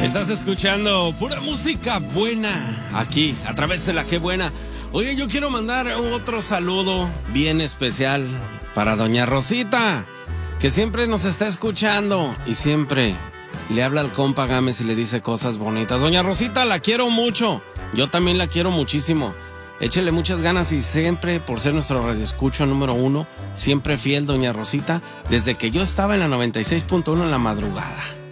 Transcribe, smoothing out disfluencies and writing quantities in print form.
Estás escuchando pura música buena aquí, a través de La Qué Buena. Oye, yo quiero mandar otro saludo bien especial para doña Rosita, que siempre nos está escuchando y siempre le habla al compa Gámez y le dice cosas bonitas. Doña Rosita, la quiero mucho. Yo también la quiero muchísimo. Échele muchas ganas y siempre, por ser nuestro radioescucho número 1, siempre fiel, doña Rosita, desde que yo estaba en la 96.1 en la madrugada.